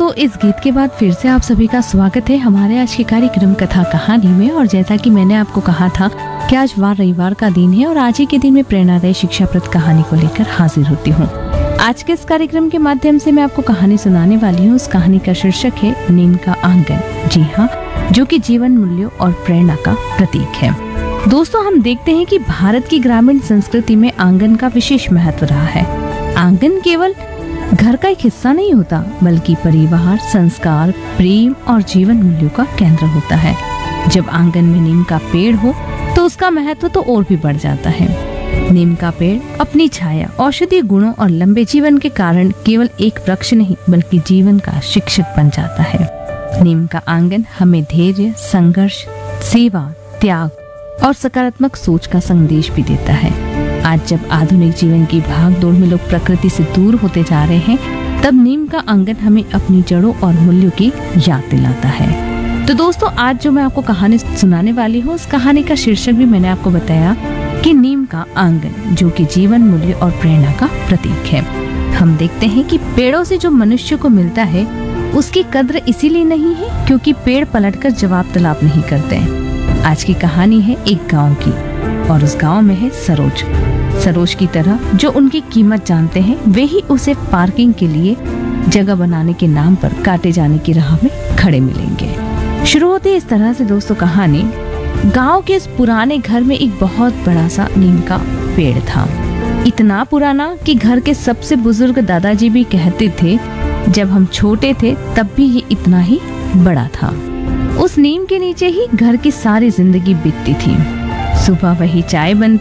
दोस्तों, इस गीत के बाद फिर से आप सभी का स्वागत है हमारे आज के कार्यक्रम कथा कहानी में। और जैसा कि मैंने आपको कहा था कि आज वार रविवार का दिन है और आज ही के दिन में प्रेरणादायी शिक्षाप्रद कहानी को लेकर हाजिर होती हूँ। आज के इस कार्यक्रम के माध्यम से मैं आपको कहानी सुनाने वाली हूँ। उस कहानी का शीर्षक है नीम का आंगन। जी हाँ, जो कि जीवन मूल्यों और प्रेरणा का प्रतीक है। दोस्तों, हम देखते हैं कि भारत की ग्रामीण संस्कृति में आंगन का विशेष महत्व रहा है। आंगन केवल घर का एक हिस्सा नहीं होता, बल्कि परिवार, संस्कार, प्रेम और जीवन मूल्यों का केंद्र होता है। जब आंगन में नीम का पेड़ हो तो उसका महत्व तो और भी बढ़ जाता है। नीम का पेड़ अपनी छाया, औषधीय गुणों और लंबे जीवन के कारण केवल एक वृक्ष नहीं बल्कि जीवन का शिक्षक बन जाता है। नीम का आंगन हमें धैर्य, संघर्ष, सेवा, त्याग और सकारात्मक सोच का संदेश भी देता है। आज जब आधुनिक जीवन की भागदौड़ में लोग प्रकृति से दूर होते जा रहे हैं, तब नीम का आंगन हमें अपनी जड़ों और मूल्यों की याद दिलाता है। तो दोस्तों, आज जो मैं आपको कहानी सुनाने वाली हूँ, उस कहानी का शीर्षक भी मैंने आपको बताया कि नीम का आंगन, जो कि जीवन मूल्य और प्रेरणा का प्रतीक है। हम देखते हैं कि पेड़ों से जो मनुष्य को मिलता है उसकी कद्र इसीलिए नहीं है क्योंकि पेड़ पलटकर जवाब तलब नहीं करते हैं। आज की कहानी है एक गाँव की और उस गाँव में है सरोज। सरोज की तरह जो उनकी कीमत जानते हैं, वे ही उसे पार्किंग के लिए जगह बनाने के नाम पर काटे जाने की राह में खड़े मिलेंगे। शुरू होती है इस तरह से दोस्तों कहानी। गांव के इस पुराने घर में एक बहुत बड़ा सा नीम का पेड़ था। इतना पुराना कि घर के सबसे बुजुर्ग दादाजी भी कहते थे जब हम छोटे थे तब भी ये इतना ही बड़ा था। उस नीम के नीचे ही घर की सारी जिंदगी बीतती थी। सुबह वही चाय बनती